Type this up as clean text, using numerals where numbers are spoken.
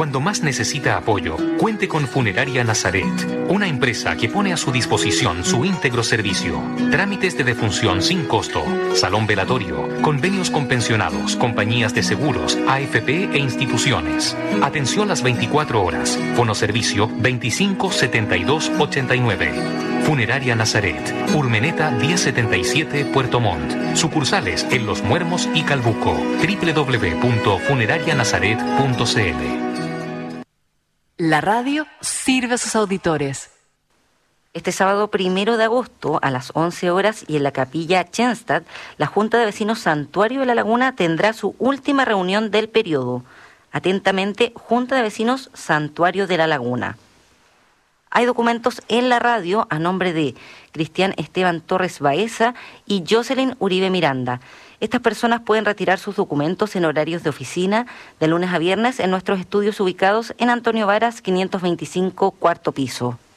cuando más necesita apoyo, cuente con Funeraria Nazaret, una empresa que pone a su disposición su íntegro servicio. Trámites de defunción sin costo, salón velatorio, convenios con pensionados, compañías de seguros, AFP e instituciones. Atención las 24 horas. Fonoservicio 25 72 89. Funeraria Nazaret, Urmeneta 1077 Puerto Montt. Sucursales en Los Muermos y Calbuco. www.funerarianazaret.cl. La radio sirve a sus auditores. Este sábado 1 de agosto a las 11 horas y en la capilla Chenstad, la Junta de Vecinos Santuario de la Laguna tendrá su última reunión del periodo. Atentamente, Junta de Vecinos Santuario de la Laguna. Hay documentos en la radio a nombre de Cristian Esteban Torres Baeza y Jocelyn Uribe Miranda. Estas personas pueden retirar sus documentos en horarios de oficina de lunes a viernes en nuestros estudios ubicados en Antonio Varas 525, cuarto piso.